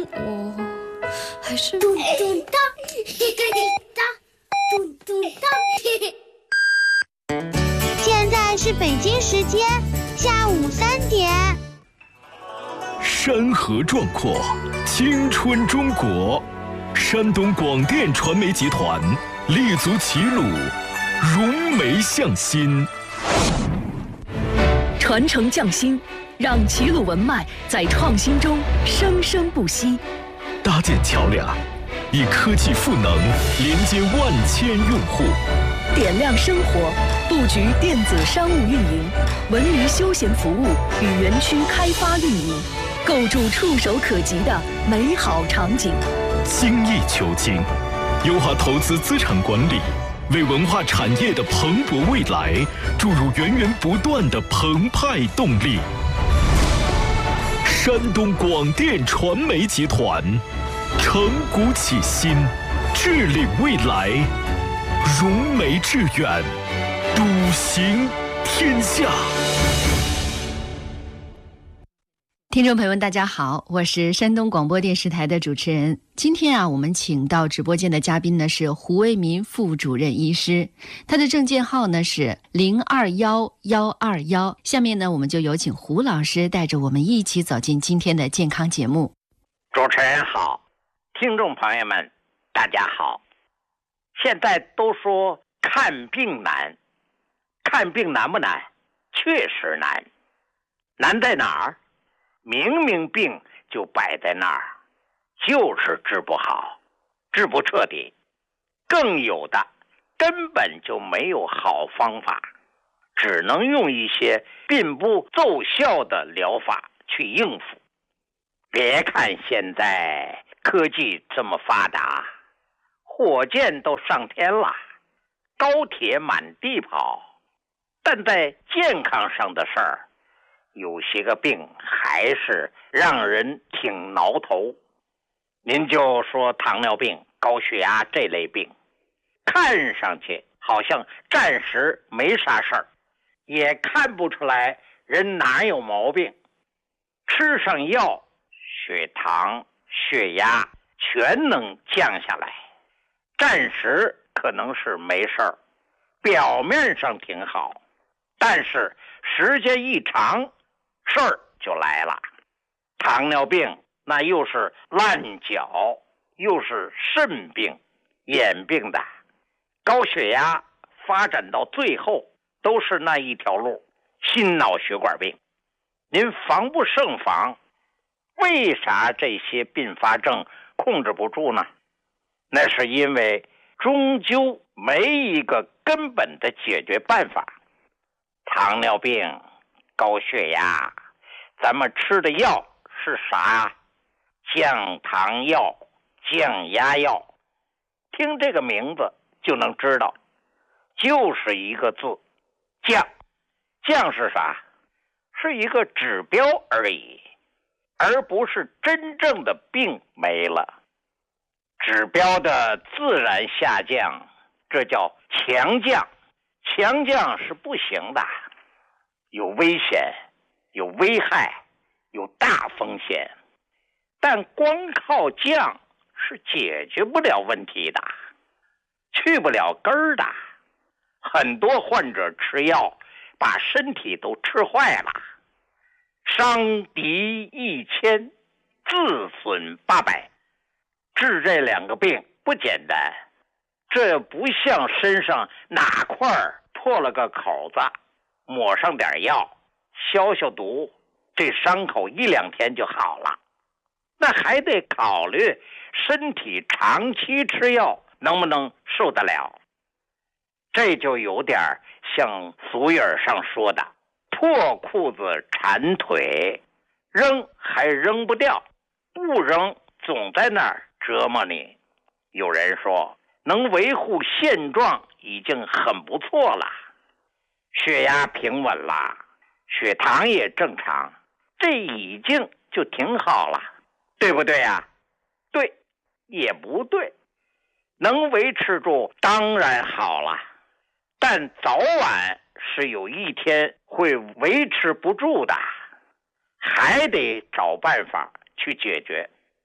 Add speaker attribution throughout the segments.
Speaker 1: 我还是
Speaker 2: 咚咚当，嘿嘿嘿当，咚咚当。
Speaker 3: 现在是北京时间下午3点。
Speaker 4: 山河壮阔，青春中国。山东广电传媒集团立足齐鲁，融媒向心，
Speaker 5: 传承匠心，让齐鲁文脉在创新中生生不息。
Speaker 4: 搭建桥梁，以科技赋能连接万千用户。
Speaker 5: 点亮生活，布局电子商务运营、文娱休闲服务与园区开发运营，构筑触手可及的美好场景。
Speaker 4: 精益求精，优化投资资产管理，为文化产业的蓬勃未来注入源源不断的澎湃动力。山东广电传媒集团，承古启新，致领未来，融媒致远，笃行天下。
Speaker 6: 听众朋友们大家好，我是山东广播电视台的主持人。今天我们请到直播间的嘉宾呢是胡为民副主任医师，他的证件号呢是021121。下面呢我们就有请胡老师带着我们一起走进今天的健康节目。
Speaker 7: 主持人好，听众朋友们大家好。现在都说看病难，看病难不难？确实难。难在哪儿？明明病就摆在那儿，就是治不好，治不彻底。更有的根本就没有好方法，只能用一些并不奏效的疗法去应付。别看现在科技这么发达，火箭都上天了，高铁满地跑，但在健康上的事儿，有些个病还是让人挺挠头。您就说糖尿病、高血压这类病，看上去好像暂时没啥事儿，也看不出来人哪有毛病。吃上药，血糖、血压全能降下来，暂时可能是没事儿，表面上挺好，但是时间一长，事儿就来了。糖尿病那又是烂脚，又是肾病、眼病的；高血压发展到最后都是那一条路，心脑血管病。您防不胜防，为啥这些并发症控制不住呢？那是因为终究没一个根本的解决办法。糖尿病、高血压，咱们吃的药是啥？降糖药、降压药，听这个名字就能知道，就是一个字，降。降是啥？是一个指标而已，而不是真正的病没了。指标的自然下降，这叫强降。强降是不行的，有危险，有危害，有大风险。但光靠降是解决不了问题的，去不了根儿的。很多患者吃药把身体都吃坏了，伤敌1000，自损800。治这两个病不简单，这不像身上哪块破了个口子，抹上点药消消毒，这伤口1、2天就好了。那还得考虑身体长期吃药能不能受得了。这就有点像俗语上说的破裤子缠腿，扔还扔不掉，不扔总在那儿折磨你。有人说能维护现状已经很不错了，血压平稳了，血糖也正常，这已经就挺好了，对不对呀？对，也不对。能维持住当然好了，但早晚是有一天会维持不住的，还得找办法去解决。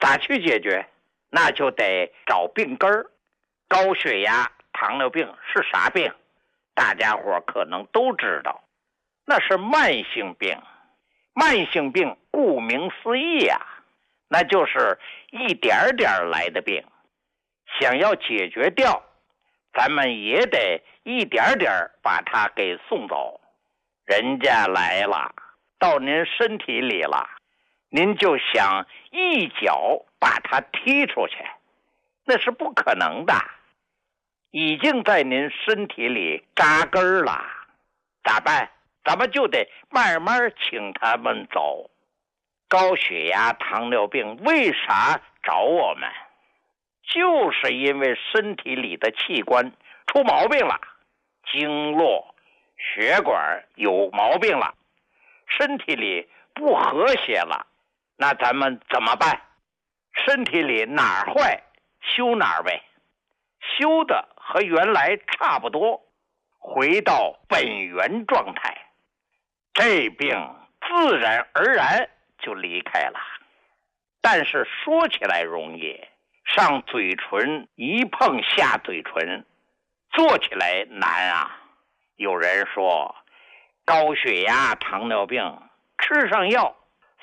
Speaker 7: 咋去解决？那就得找病根儿。高血压、糖尿病是啥病？大家伙可能都知道，那是慢性病。慢性病顾名思义呀，那就是一点点来的病。想要解决掉，咱们也得一点点把它给送走。人家来了，到您身体里了，您就想一脚把它踢出去，那是不可能的。已经在您身体里扎根了，咋办？咱们就得慢慢请他们走。高血压、糖尿病为啥找我们？就是因为身体里的器官出毛病了，经络、血管有毛病了，身体里不和谐了，那咱们怎么办？身体里哪儿坏修哪儿呗，修的和原来差不多，回到本源状态，这病自然而然就离开了。但是说起来容易，上嘴唇一碰下嘴唇，做起来难啊。有人说高血压、糖尿病吃上药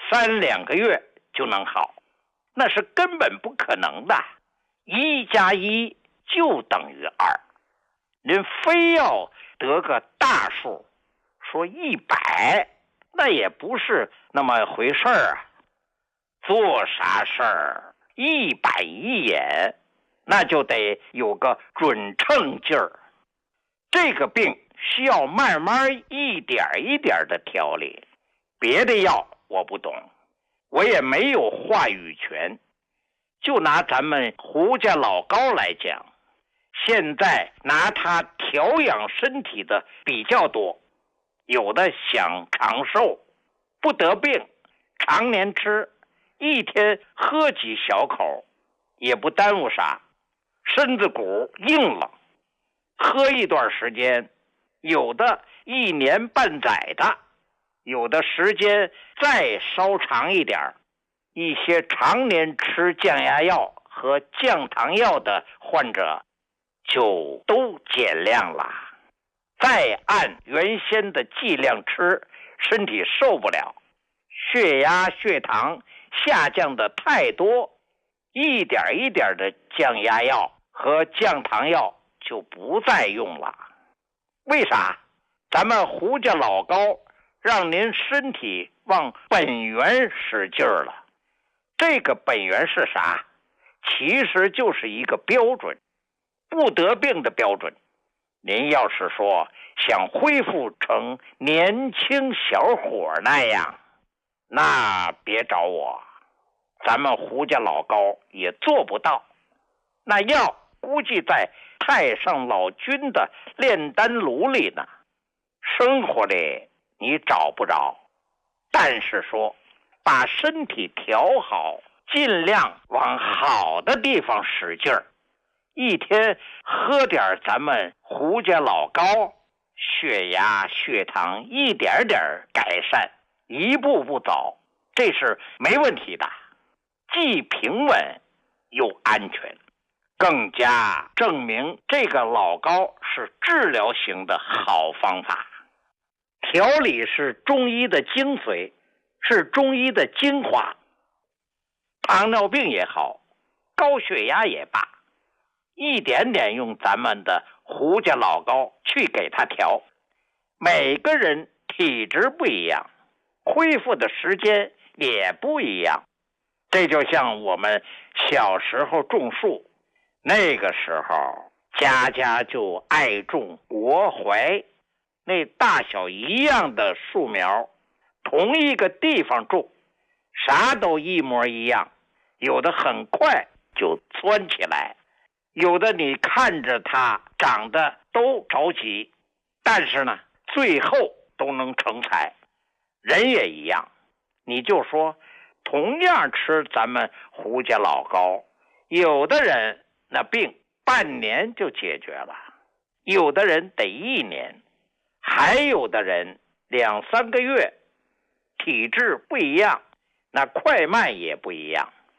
Speaker 7: 3-2个月就能好，那是根本不可能的。1加1就等于2，您非要得个大数，说100，那也不是那么回事儿啊。做啥事儿一板一眼，那就得有个准称劲儿。这个病需要慢慢一点一点的调理，别的药我不懂，我也没有话语权。就拿咱们胡家老高来讲，现在拿它调养身体的比较多，有的想长寿，不得病，常年吃，一天喝几小口，也不耽误啥，身子骨硬了，喝一段时间，有的1年半载的，有的时间再稍长一点。一些常年吃降压药和降糖药的患者就都减量了，再按原先的剂量吃，身体受不了，血压血糖下降的太多，一点一点的降压药和降糖药就不再用了。为啥？咱们胡家老高让您身体往本源使劲儿了。这个本源是啥？其实就是一个标准，不得病的标准。您要是说想恢复成年轻小伙那样，那别找我，咱们胡家老高也做不到。那药估计在太上老君的炼丹炉里呢，生活里你找不着。但是说把身体调好，尽量往好的地方使劲儿，一天喝点咱们胡家老高，血压血糖一点点改善，一步步走，这是没问题的，既平稳又安全，更加证明这个老高是治疗型的好方法。调理是中医的精髓，是中医的精华。糖尿病也好，高血压也罢，一点点用咱们的胡家老高去给他调。每个人体质不一样，恢复的时间也不一样。这就像我们小时候种树，那个时候家家就爱种国槐，那大小一样的树苗，同一个地方种，啥都一模一样，有的很快就蹿起来，有的你看着它长得都着急，但是呢最后都能成材。人也一样，你就说同样吃咱们胡家老高，有的人那病半年就解决了，有的人得1年，还有的人2-3个月，体质不一样，那快慢也不一样。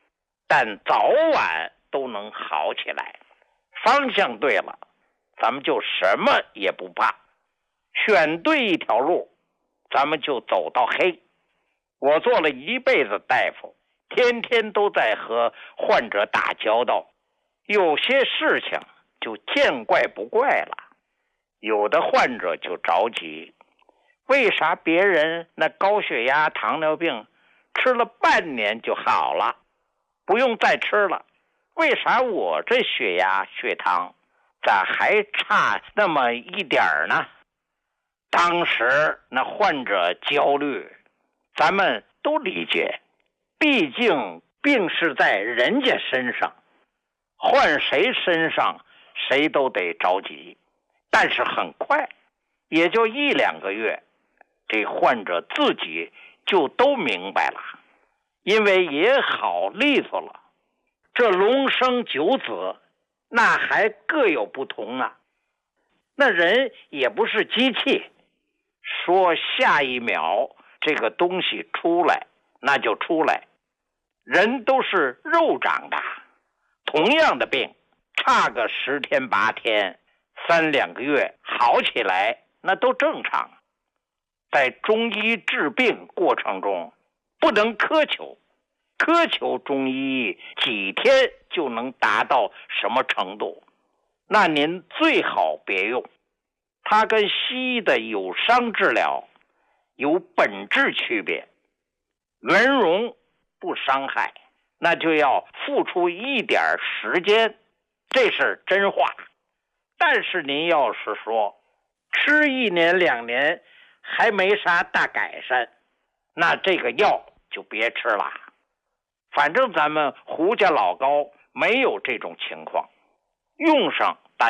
Speaker 7: 但早晚都能好起来。方向对了，咱们就什么也不怕。选对一条路，咱们就走到黑。我做了一辈子大夫，天天都在和患者打交道，有些事情就见怪不怪了。有的患者就着急，为啥别人那高血压、糖尿病吃了半年就好了，不用再吃了？为啥我这血压、血糖咋还差那么一点呢？当时那患者焦虑，咱们都理解，毕竟病是在人家身上，换谁身上谁都得着急。但是很快，也就1-2个月，这患者自己就都明白了，因为也好利索了。这龙生九子，那还各有不同啊。那人也不是机器，说下一秒这个东西出来，那就出来。人都是肉长的，同样的病，差个10天8天、3-2个月好起来，那都正常。在中医治病过程中，不能苛求中医几天就能达到什么程度，那您最好别用。它跟西医的有伤治疗有本质区别，圆融不伤害，那就要付出一点时间，这是真话。但是您要是说吃1年2年还没啥大改善，那这个药就别吃了。反正咱们胡家老高没有这种情况，用上